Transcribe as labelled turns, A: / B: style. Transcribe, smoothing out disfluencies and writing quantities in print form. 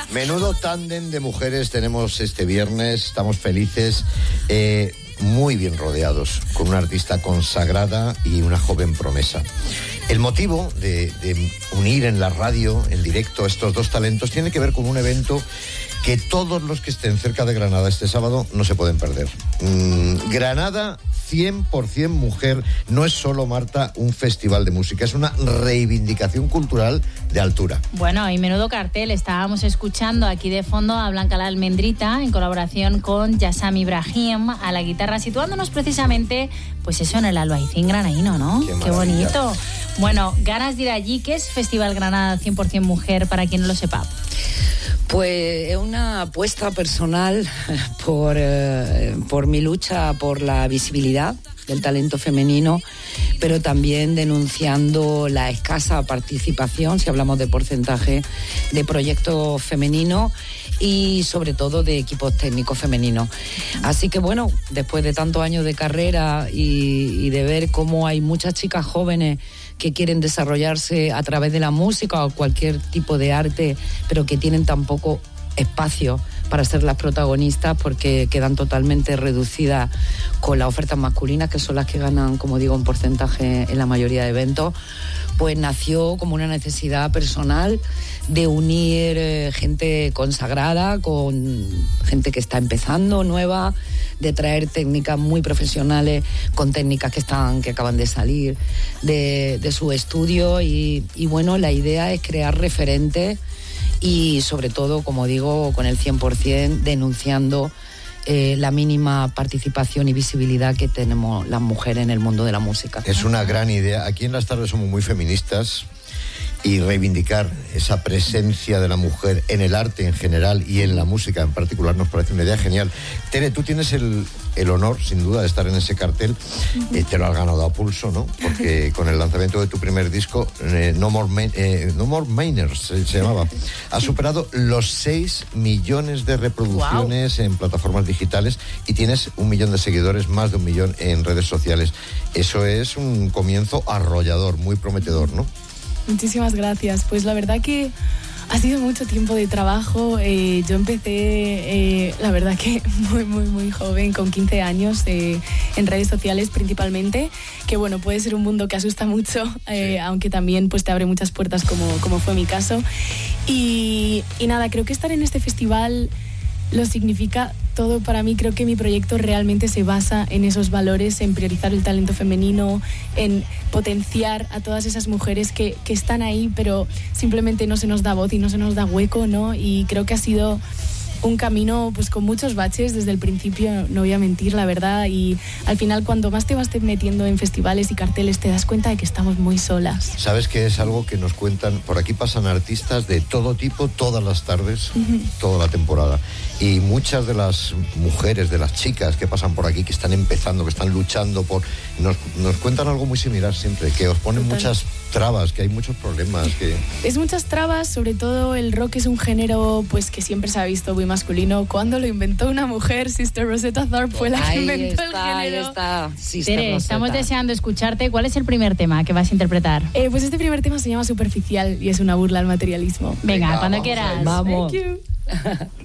A: Menudo tándem de mujeres tenemos este viernes, estamos felices, muy bien rodeados, con una artista consagrada y una joven promesa. El motivo de unir en la radio, en directo, estos dos talentos tiene que ver con un evento que todos los que estén cerca de Granada este sábado no se pueden perder. Granada 100% mujer no es solo, Marta, un festival de música, es una reivindicación cultural de altura.
B: Bueno, y menudo cartel. Estábamos escuchando aquí de fondo a Blanca la Almendrita en colaboración con Yassam Ibrahim a la guitarra, situándonos precisamente, pues eso, en el Albaicín granaíno, ¿no? Qué bonito. Bueno, ganas de ir allí. ¿Qué es Festival Granada 100% mujer, para quien no lo sepa?
C: Pues es una apuesta personal por mi lucha por la visibilidad del talento femenino, pero también denunciando la escasa participación, si hablamos de porcentaje, de proyectos femeninos y sobre todo de equipos técnicos femeninos. Así que bueno, después de tantos años de carrera y de ver cómo hay muchas chicas jóvenes que quieren desarrollarse a través de la música o cualquier tipo de arte, pero que tienen tan poco espacio para ser las protagonistas porque quedan totalmente reducidas con las ofertas masculinas, que son las que ganan, como digo, un porcentaje en la mayoría de eventos, pues nació como una necesidad personal de unir gente consagrada con gente que está empezando, nueva, de traer técnicas muy profesionales con técnicas que acaban de salir de su estudio y bueno, la idea es crear referentes y sobre todo, como digo, con el 100% denunciando la mínima participación y visibilidad que tenemos las mujeres en el mundo de la música.
A: Es una gran idea. Aquí en Las Tardes somos muy feministas y reivindicar esa presencia de la mujer en el arte en general y en la música en particular nos parece una idea genial. Tere, tú tienes el honor, sin duda, de estar en ese cartel. Te lo has ganado a pulso, ¿no? Porque con el lanzamiento de tu primer disco, No More Miners se llamaba, has superado los 6 millones de reproducciones en plataformas digitales y tienes 1 millón de seguidores, más de 1 millón en redes sociales. Eso es un comienzo arrollador, muy prometedor, ¿no?
D: Muchísimas gracias. Pues la verdad que ha sido mucho tiempo de trabajo. Yo empecé, la verdad que muy joven, con 15 años, en redes sociales principalmente, que bueno, puede ser un mundo que asusta mucho, aunque también pues te abre muchas puertas como fue mi caso. Y nada, creo que estar en este festival lo significa todo para mí. Creo que mi proyecto realmente se basa en esos valores, en priorizar el talento femenino, en potenciar a todas esas mujeres que están ahí, pero simplemente no se nos da voz y no se nos da hueco, ¿no? Y creo que ha sido un camino pues con muchos baches desde el principio, no voy a mentir, la verdad, y al final cuando más te vas metiendo en festivales y carteles te das cuenta de que estamos muy solas.
A: Sabes que es algo que nos cuentan, por aquí pasan artistas de todo tipo, todas las tardes, toda la temporada, y muchas de las mujeres, de las chicas que pasan por aquí, que están empezando, que están luchando nos cuentan algo muy similar siempre, que os ponen muchas trabas, que hay muchos problemas.
D: Es muchas trabas, sobre todo el rock es un género pues que siempre se ha visto muy masculino. Cuando lo inventó una mujer, Sister Rosetta Tharpe fue la que inventó el género.
C: Ahí está,
B: Tere, estamos deseando escucharte. ¿Cuál es el primer tema que vas a interpretar?
D: Pues este primer tema se llama Superficial y es una burla al materialismo.
B: Venga, cuando quieras.
C: Vamos.
D: Thank you.